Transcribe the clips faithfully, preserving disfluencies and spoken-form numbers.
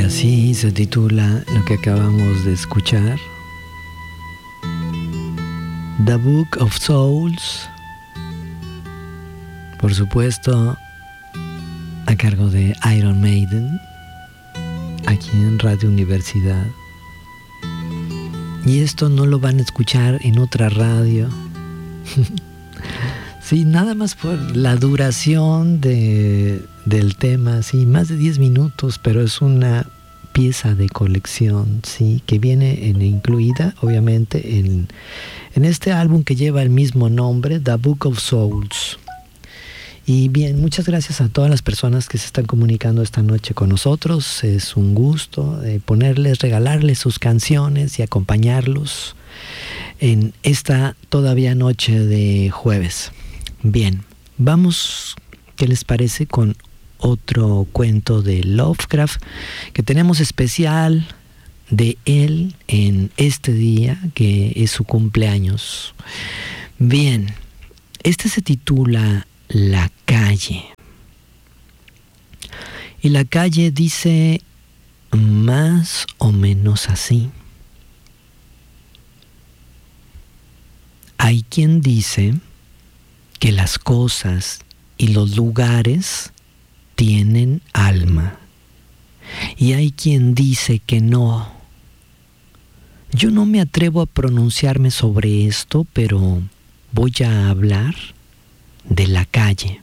Así se titula lo que acabamos de escuchar. The Book of Souls. Por supuesto, a cargo de Iron Maiden, aquí en Radio Universidad. Y esto no lo van a escuchar en otra radio. Sí, nada más por la duración de, del tema, sí, más de diez minutos, pero es una pieza de colección, sí, que viene en, incluida, obviamente, en, en este álbum que lleva el mismo nombre, The Book of Souls. Y bien, muchas gracias a todas las personas que se están comunicando esta noche con nosotros. Es un gusto eh, ponerles, regalarles sus canciones y acompañarlos en esta todavía noche de jueves. Bien, vamos, ¿qué les parece? Con otro cuento de Lovecraft que tenemos especial de él en este día, que es su cumpleaños. Bien, este se titula La calle. Y la calle dice más o menos así. Hay quien dice que las cosas y los lugares tienen alma. Y hay quien dice que no. Yo no me atrevo a pronunciarme sobre esto, pero voy a hablar de la calle.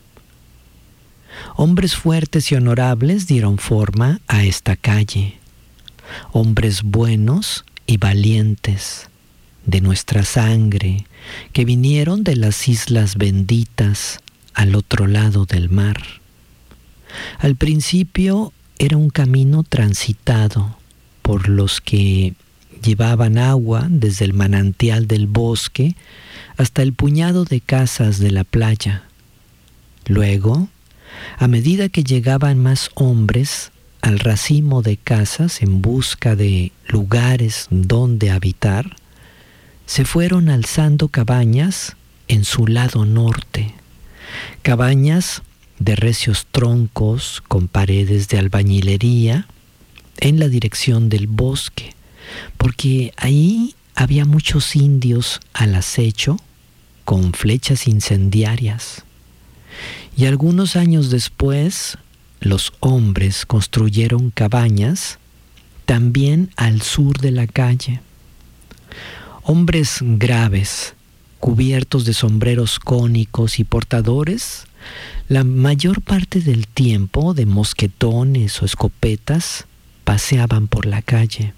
Hombres fuertes y honorables dieron forma a esta calle. Hombres buenos y valientes de nuestra sangre, que vinieron de las islas benditas al otro lado del mar. Al principio era un camino transitado por los que llevaban agua desde el manantial del bosque hasta el puñado de casas de la playa. Luego, a medida que llegaban más hombres al racimo de casas en busca de lugares donde habitar, se fueron alzando cabañas en su lado norte, cabañas de recios troncos con paredes de albañilería en la dirección del bosque, porque ahí había muchos indios al acecho con flechas incendiarias. Y algunos años después, los hombres construyeron cabañas también al sur de la calle. Hombres graves, cubiertos de sombreros cónicos y portadores, la mayor parte del tiempo de mosquetones o escopetas, paseaban por la calle.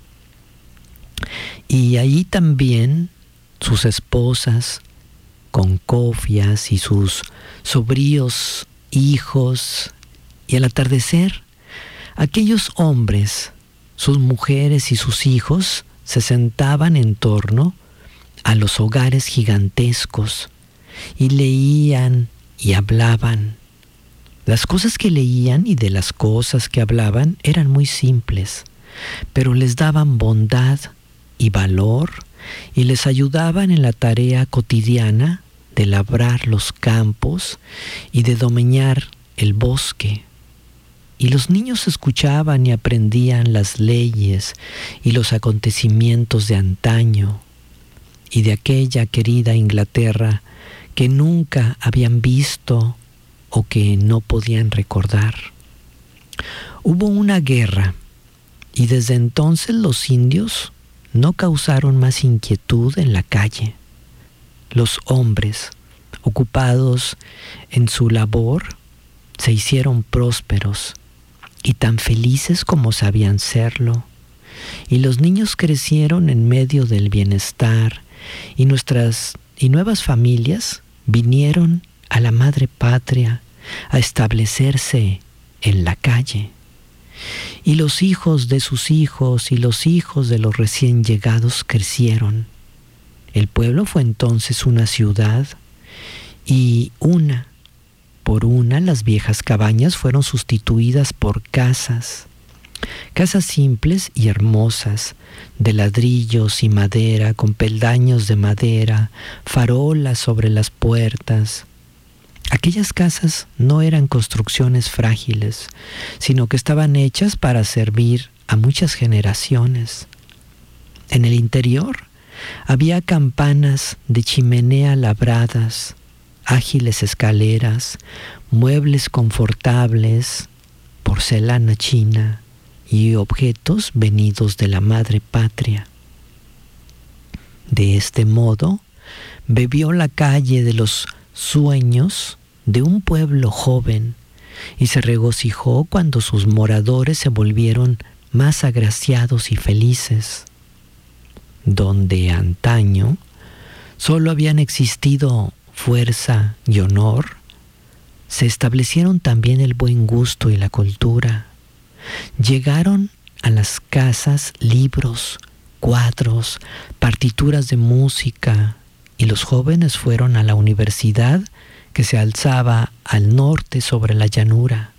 Y allí también sus esposas, con cofias, y sus sobrios hijos, y al atardecer, aquellos hombres, sus mujeres y sus hijos, se sentaban en torno a los hogares gigantescos y leían y hablaban. Las cosas que leían y de las cosas que hablaban eran muy simples, pero les daban bondad y valor y les ayudaban en la tarea cotidiana de labrar los campos y de domeñar el bosque. Y los niños escuchaban y aprendían las leyes y los acontecimientos de antaño y de aquella querida Inglaterra que nunca habían visto o que no podían recordar. Hubo una guerra y desde entonces los indios no causaron más inquietud en la calle. Los hombres, ocupados en su labor, se hicieron prósperos y tan felices como sabían serlo. Y los niños crecieron en medio del bienestar y nuestras y nuevas familias vinieron a la madre patria a establecerse en la calle. Y los hijos de sus hijos y los hijos de los recién llegados crecieron. El pueblo fue entonces una ciudad y una por una las viejas cabañas fueron sustituidas por casas. Casas simples y hermosas, de ladrillos y madera, con peldaños de madera, farolas sobre las puertas. Aquellas casas no eran construcciones frágiles, sino que estaban hechas para servir a muchas generaciones. En el interior había campanas de chimenea labradas, ágiles escaleras, muebles confortables, porcelana china y objetos venidos de la madre patria. De este modo, bebió la calle de los sueños de un pueblo joven y se regocijó cuando sus moradores se volvieron más agraciados y felices. Donde antaño solo habían existido fuerza y honor, se establecieron también el buen gusto y la cultura. Llegaron a las casas libros, cuadros, partituras de música, y los jóvenes fueron a la universidad que se alzaba al norte sobre la llanura.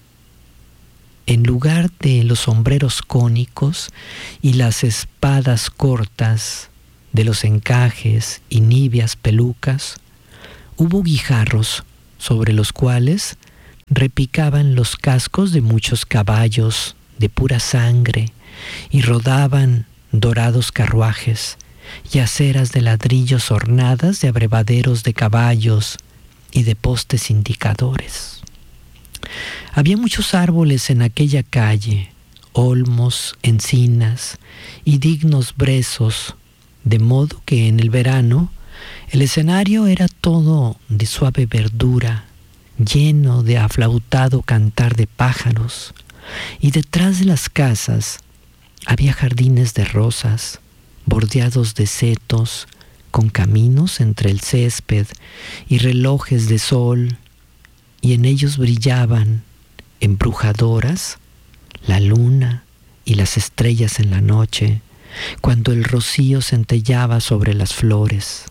En lugar de los sombreros cónicos y las espadas cortas, de los encajes y niveas pelucas, hubo guijarros sobre los cuales repicaban los cascos de muchos caballos de pura sangre y rodaban dorados carruajes y aceras de ladrillos ornadas de abrevaderos de caballos y de postes indicadores. Había muchos árboles en aquella calle, olmos, encinas y dignos brezos, de modo que en el verano el escenario era todo de suave verdura, lleno de aflautado cantar de pájaros, y detrás de las casas había jardines de rosas, bordeados de setos, con caminos entre el césped y relojes de sol, y en ellos brillaban, embrujadoras, la luna y las estrellas en la noche, cuando el rocío centelleaba sobre las flores.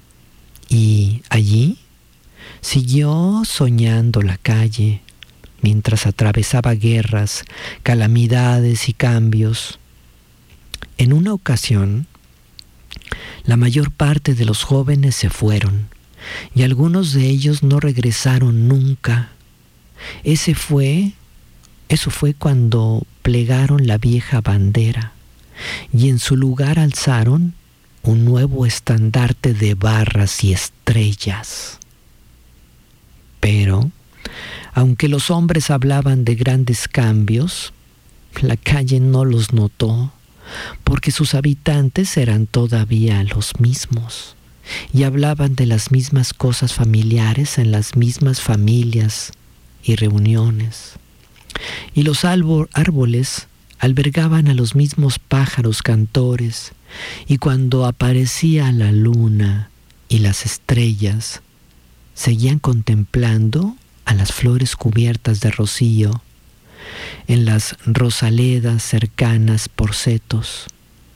Y allí siguió soñando la calle, mientras atravesaba guerras, calamidades y cambios. En una ocasión, la mayor parte de los jóvenes se fueron, y algunos de ellos no regresaron nunca. Ese fue, eso fue cuando plegaron la vieja bandera, y en su lugar alzaron un nuevo estandarte de barras y estrellas. Pero, aunque los hombres hablaban de grandes cambios, la calle no los notó, porque sus habitantes eran todavía los mismos, y hablaban de las mismas cosas familiares en las mismas familias y reuniones. Y los árboles albergaban a los mismos pájaros cantores, y cuando aparecía la luna y las estrellas, seguían contemplando a las flores cubiertas de rocío en las rosaledas cercanas por setos.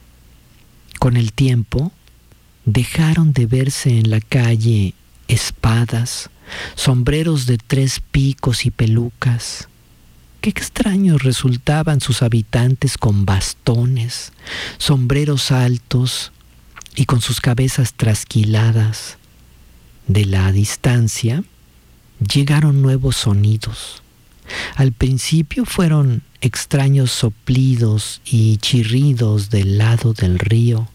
Con el tiempo, dejaron de verse en la calle espadas, sombreros de tres picos y pelucas. Qué extraños resultaban sus habitantes con bastones, sombreros altos y con sus cabezas trasquiladas. De la distancia llegaron nuevos sonidos. Al principio fueron extraños soplidos y chirridos del lado del río,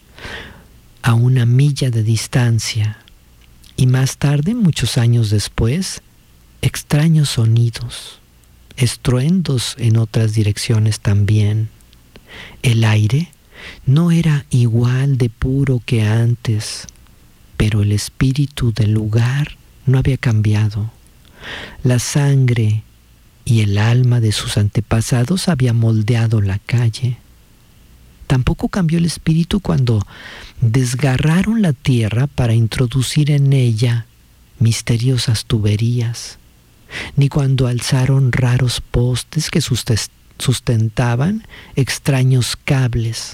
a una milla de distancia, y más tarde, muchos años después, extraños sonidos, estruendos en otras direcciones también. El aire no era igual de puro que antes, pero el espíritu del lugar no había cambiado. La sangre y el alma de sus antepasados había moldeado la calle. Tampoco cambió el espíritu cuando desgarraron la tierra para introducir en ella misteriosas tuberías, ni cuando alzaron raros postes que sustentaban extraños cables.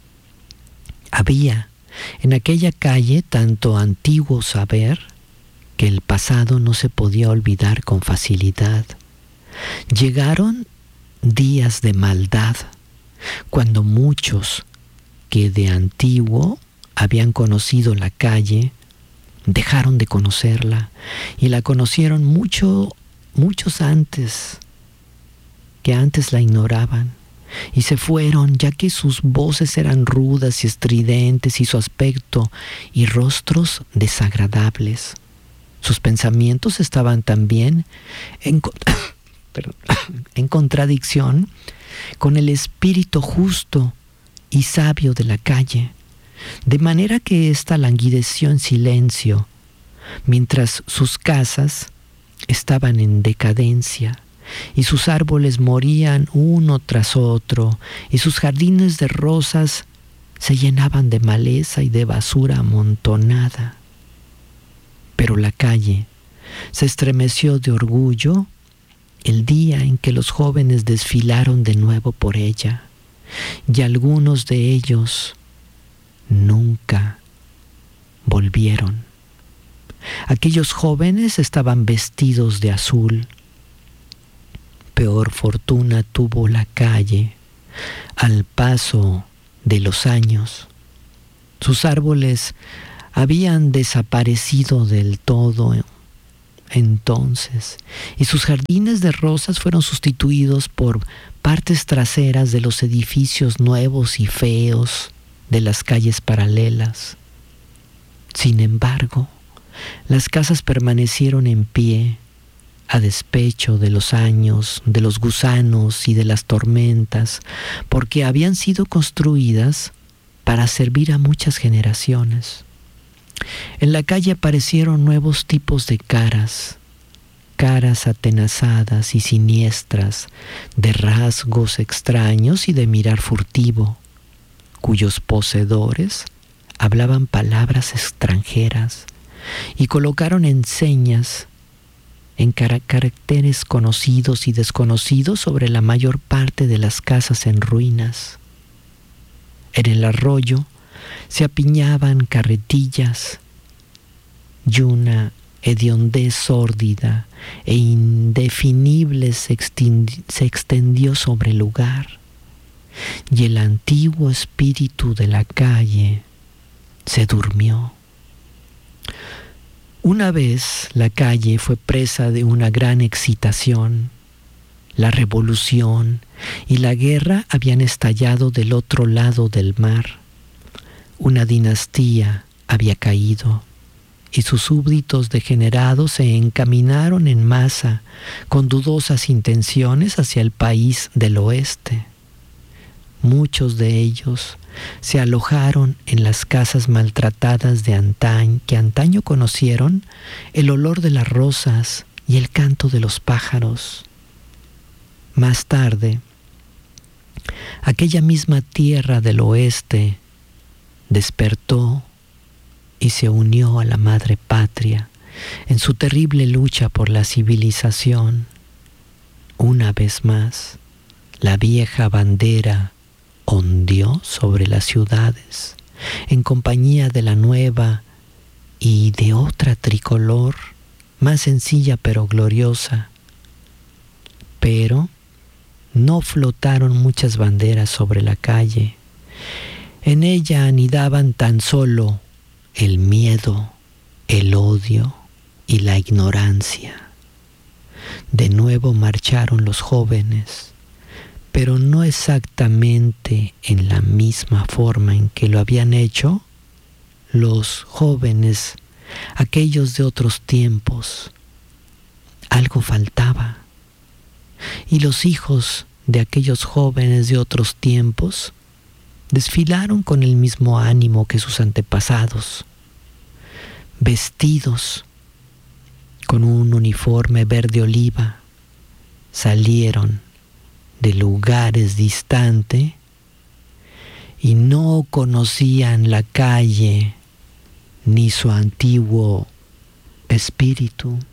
Había en aquella calle tanto antiguo saber que el pasado no se podía olvidar con facilidad. Llegaron días de maldad, cuando muchos que de antiguo habían conocido la calle dejaron de conocerla y la conocieron mucho, muchos antes, que antes la ignoraban. Y se fueron, ya que sus voces eran rudas y estridentes y su aspecto y rostros desagradables. Sus pensamientos estaban también en, perdón, en contradicción con el espíritu justo y sabio de la calle, de manera que ésta languideció en silencio, mientras sus casas estaban en decadencia, y sus árboles morían uno tras otro, y sus jardines de rosas se llenaban de maleza y de basura amontonada. Pero la calle se estremeció de orgullo el día en que los jóvenes desfilaron de nuevo por ella, y algunos de ellos nunca volvieron. Aquellos jóvenes estaban vestidos de azul. Peor fortuna tuvo la calle al paso de los años. Sus árboles habían desaparecido del todo entonces, y sus jardines de rosas fueron sustituidos por partes traseras de los edificios nuevos y feos de las calles paralelas. Sin embargo, las casas permanecieron en pie, a despecho de los años, de los gusanos y de las tormentas, porque habían sido construidas para servir a muchas generaciones. En la calle aparecieron nuevos tipos de caras, caras atenazadas y siniestras, de rasgos extraños y de mirar furtivo, cuyos poseedores hablaban palabras extranjeras y colocaron enseñas en caracteres conocidos y desconocidos sobre la mayor parte de las casas en ruinas. En el arroyo se apiñaban carretillas y una hediondez sórdida e indefinible se, se extendió sobre el lugar, y el antiguo espíritu de la calle se durmió. Una vez la calle fue presa de una gran excitación. La revolución y la guerra habían estallado del otro lado del mar. Una dinastía había caído y sus súbditos degenerados se encaminaron en masa con dudosas intenciones hacia el país del oeste. Muchos de ellos se alojaron en las casas maltratadas de antaño, que antaño conocieron el olor de las rosas y el canto de los pájaros. Más tarde, aquella misma tierra del oeste despertó y se unió a la madre patria en su terrible lucha por la civilización. Una vez más, la vieja bandera ondeó sobre las ciudades en compañía de la nueva y de otra tricolor, más sencilla pero gloriosa. Pero no flotaron muchas banderas sobre la calle. En ella anidaban tan solo el miedo, el odio y la ignorancia. De nuevo marcharon los jóvenes, pero no exactamente en la misma forma en que lo habían hecho los jóvenes, aquellos de otros tiempos. Algo faltaba. Y los hijos de aquellos jóvenes de otros tiempos desfilaron con el mismo ánimo que sus antepasados, vestidos con un uniforme verde oliva, salieron de lugares distantes y no conocían la calle ni su antiguo espíritu.